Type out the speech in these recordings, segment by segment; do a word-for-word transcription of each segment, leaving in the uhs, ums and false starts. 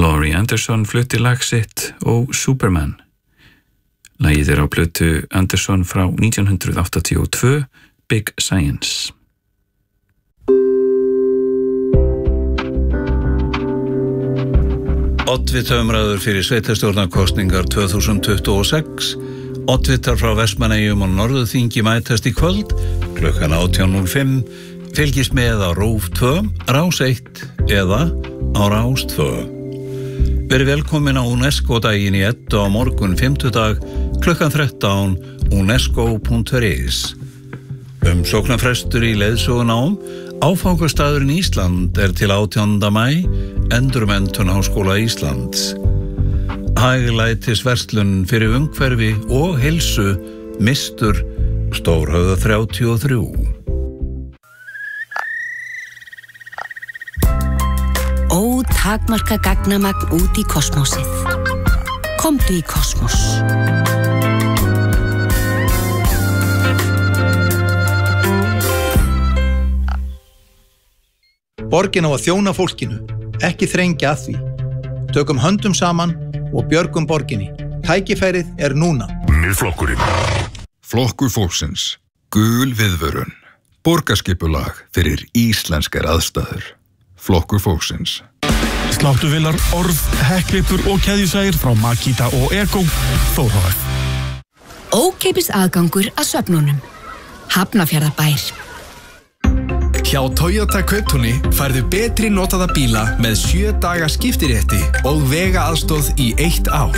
Laurie Anderson flutti lag sitt og Superman. Lagið er á plötu Anderson frá nítján hundrað áttatíu og tvö, Big Science. Oddvitaumræður fyrir sveitarstjórnarkosningar tvö þúsund tuttugu og sex. Oddvitar frá Vestmannaeyjum og Norðurþingi mætast í kvöld klukkan átján núll fimm. Fylgist með á RÚV tvö, Rás eitt eða á Rás tvö. Verið velkomin á UNESCO-daginn í Eddu á morgun fimmtudag klukkan þrettán unesco punktur is. Umsóknarfrestur í leiðsögunám. Áfangastaðurinn Ísland er til átjánda maí, Endurmenntun Háskóla Íslands. Hæglætisverslun fyrir umhverfi og heilsu, Mistur, Stórhöfða þrjátíu og þrjú. Ótakmarka gagnamagn út í kosmósið. Komdu í kosmos. Borgin á að þjóna fólkinu, ekki þrengja að því. Tökum höndum saman og björgum borginni. Tækifærið er núna. Miðflokkurinn. Flokkur fólksins. Gul viðvörun. Borgarskipulag fyrir íslenskar aðstæður. Flokkur fólksins. Sláttuvélar, orð, hekkleipur og keðjusægir frá Makita og Ego, Þórhf. Ókeypis aðgangur að söfnunum. Hafnarfjarðarbær. Hjá Toyota Kauptúni færðu betri notaða bíla með sjö daga skiptirétti og vega aðstóð í eitt ár.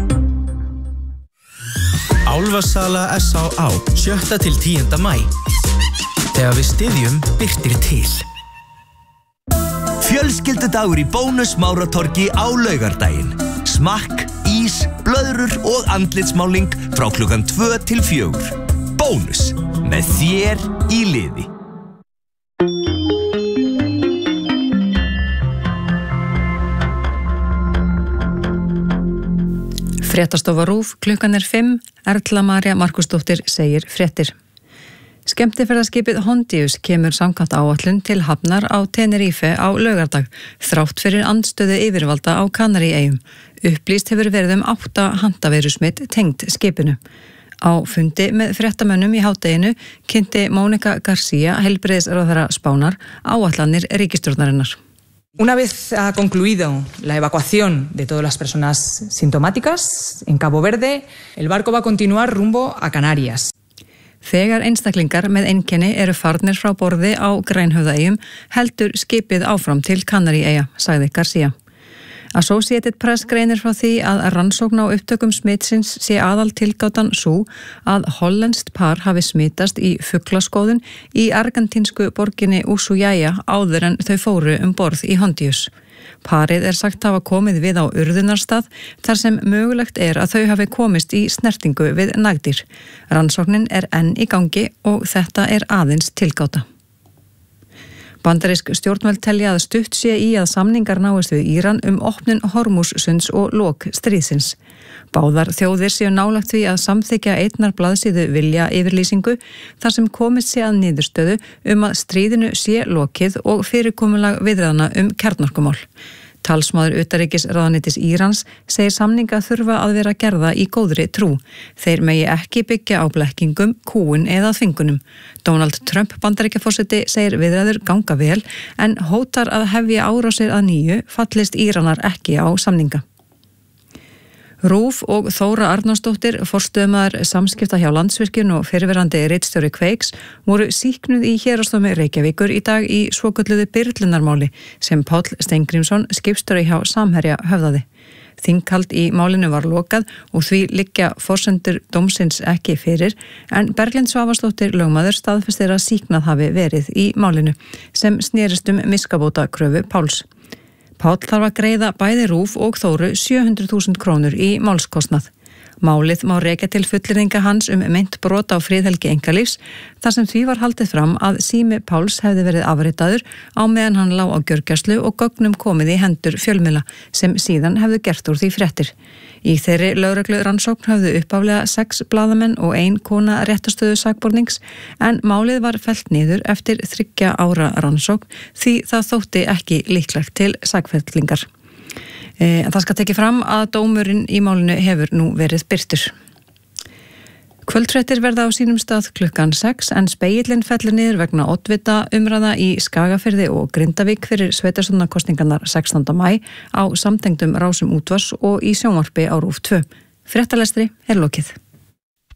Álfasala S á á, sjötta til tíunda maí. Þegar við styðjum, birtir til. Fjölskyldudagur í Bónus Máratorgi á laugardaginn. Smakk, ís, blöðrur og andlitsmáling frá klukkan tvö til fjögur. Bónus, með þér í liði. Fréttastofa RÚV, klukkan er fimm, Erla María Markusdóttir segir fréttir. Skemmtiferðaskipið Hondius kemur samkvæmt áætlun til hafnar á Tenerife á laugardag, þrátt fyrir andstöðu yfirvalda á Kanaríeyjum. Upplýst hefur verið um átta handaveirusmit tengd skipinu. Á fundi með fréttamönnum í hádeginu kynnti Mónica García, heilbrigðisráðherra Spánar, áætlanir ríkisstjórnarinnar. Una vez ha concluido la evacuación de todas las personas sintomáticas en Cabo Verde, el barco va a continuar rumbo a Canarias. Þegar einstaklingar með einkenni eru farnir frá borði á Grænhöfðaeyjum heldur skipið áfram til Kanaríeyja, sagði García. Associated Press greinir frá því að rannsókn á upptökum smitsins sé aðal tilgátan sú að hollenskt par hafi smitast í fuglaskoðun í argentínsku borginni Ushuaia áður en þau fóru um borð í Hondius. Parið er sagt hafa komið við á urðunarstað þar sem mögulegt er að þau hafi komist í snertingu við nagdýr. Rannsóknin er enn í gangi og þetta er aðeins tilgáta. Bandarísk stjórnvöld telja að stutt sé í að samningar náist við Íran um opnun Hormússunds og lok stríðsins. Báðar þjóðir séu nálægt því að samþykkja einnar blaðsíðu vilja yfirlýsingu þar sem komist sé að niðurstöðu um að stríðinu sé lokið og fyrirkomulag viðræðna um kjarnorkumál. Talsmaður utanríkisráðuneytis Írans segir samninga þurfa að vera gerða í góðri trú. Þeir megi ekki byggja á blekkingum, kúgun eða þvingunum. Donald Trump Bandaríkjaforseti segir viðræður ganga vel en hótar að hefja árásir að nýju fallist Íranar ekki á samninga. RÚV og Þóra Arnórsdóttir, forstöðumaður samskipta hjá Landsvirkjun og fyrrverandi ritstjóri Kveiks, voru sýknuð í héraðsdómi Reykjavíkur í dag í svokölluðu byrlunarmáli sem Páll Steingrímsson, skipstjóri hjá Samherja, höfðaði. Þinghald í málinu var lokað og því liggja forsendur dómsins ekki fyrir, en Berglind Svavarsdóttir lögmaður staðfestir að sýknað hafi verið í málinu sem snerist um miskabótakröfu Páls. Páll þarf að greiða bæði RÚV og Þóru sjö hundruð þúsund krónur í málskostnað. Málið má rekja til fullyrðinga hans um meint brot á friðhelgi einkalífs þar sem því var haldið fram að sími Páls hefði verið afritaður á meðan hann lá á gjörgæslu og gögnum komið í hendur fjölmiðla sem síðan hefðu gert úr því fréttir. Í þeirri lögreglu rannsókn höfðu uppaflega sex blaðamenn og ein kona réttarstöðu sakbornings en málið var fellt niður eftir þriggja ára rannsókn því það þótti ekki líklegt til sakfellingar. En það skal tekið fram að dómurinn í málinu hefur nú verið birtur. Kvöldfréttir verða á sínum stað klukkan sex en spegillinn fellur niður vegna oddvita umræða í Skagafirði og Grindavík fyrir sveitarstjórnarkosningarnar sextánda maí á samtengdum rásum útvars og í sjónvarpi á RÚV tvö. Fréttalestri er lokið.